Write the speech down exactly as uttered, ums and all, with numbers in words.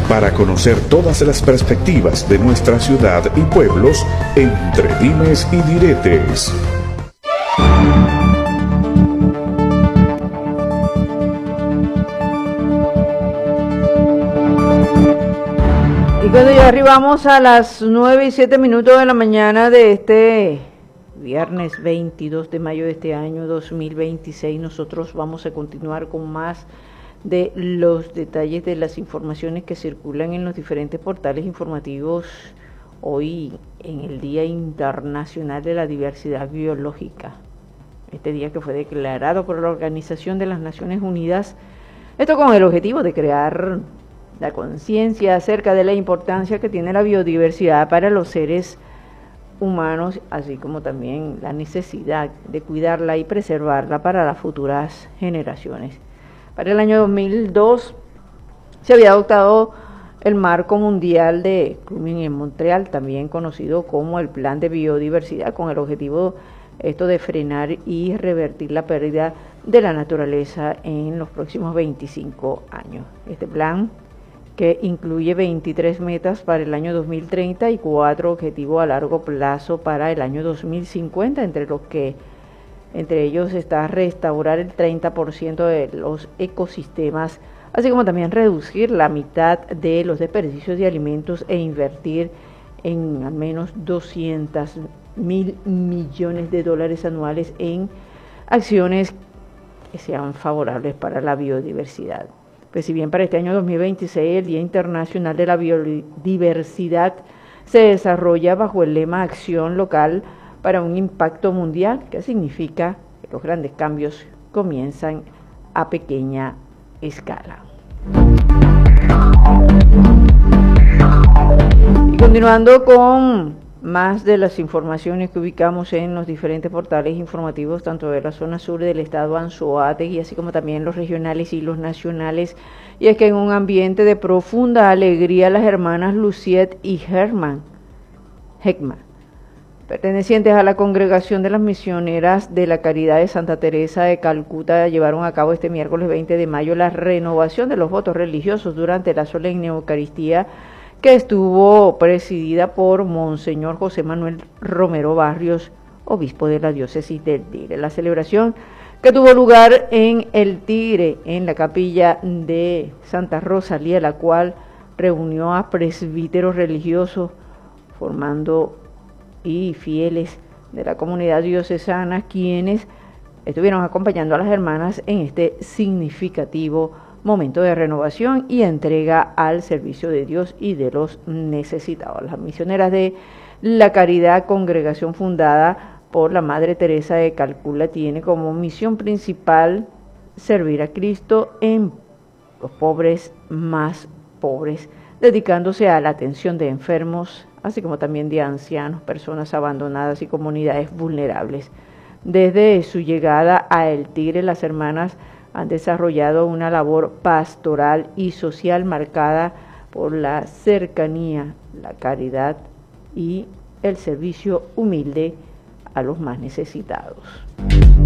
para conocer todas las perspectivas de nuestra ciudad y pueblos entre dimes y diretes. Y cuando ya arribamos a las nueve y siete minutos de la mañana de este viernes veintidós de mayo de este año dos mil veintiséis, nosotros vamos a continuar con más de los detalles de las informaciones que circulan en los diferentes portales informativos hoy en el Día Internacional de la Diversidad Biológica. Este día que fue declarado por la Organización de las Naciones Unidas, esto con el objetivo de crear la conciencia acerca de la importancia que tiene la biodiversidad para los seres humanos, así como también la necesidad de cuidarla y preservarla para las futuras generaciones. Para el año dos mil dos se había adoptado el Marco Mundial de Grooming en Montreal, también conocido como el Plan de Biodiversidad, con el objetivo esto de frenar y revertir la pérdida de la naturaleza en los próximos veinticinco años. Este plan, que incluye veintitrés metas para el año dos mil treinta y cuatro objetivos a largo plazo para el año dos mil cincuenta, entre los que entre ellos está restaurar el treinta por ciento de los ecosistemas, así como también reducir la mitad de los desperdicios de alimentos e invertir en al menos doscientos mil millones de dólares anuales en acciones que sean favorables para la biodiversidad. Pues si bien para este año dos mil veintiséis el Día Internacional de la Biodiversidad se desarrolla bajo el lema Acción Local para un Impacto Mundial, que significa que los grandes cambios comienzan a pequeña escala. Y continuando con más de las informaciones que ubicamos en los diferentes portales informativos, tanto de la zona sur del estado Anzoátegui, así como también los regionales y los nacionales, y es que en un ambiente de profunda alegría, las hermanas Luciet y Herman Heckman, pertenecientes a la Congregación de las Misioneras de la Caridad de Santa Teresa de Calcuta, llevaron a cabo este miércoles veinte de mayo la renovación de los votos religiosos durante la solemne Eucaristía, que estuvo presidida por Monseñor José Manuel Romero Barrios, obispo de la diócesis del Tigre. La celebración, que tuvo lugar en el Tigre, en la capilla de Santa Rosalía, la cual reunió a presbíteros religiosos formando y fieles de la comunidad diocesana, quienes estuvieron acompañando a las hermanas en este significativo momento de renovación y entrega al servicio de Dios y de los necesitados. Las misioneras de la Caridad, congregación fundada por la Madre Teresa de Calcuta, tiene como misión principal servir a Cristo en los pobres más pobres, dedicándose a la atención de enfermos, así como también de ancianos, personas abandonadas y comunidades vulnerables. Desde su llegada a El Tigre, las hermanas han desarrollado una labor pastoral y social marcada por la cercanía, la caridad y el servicio humilde a los más necesitados.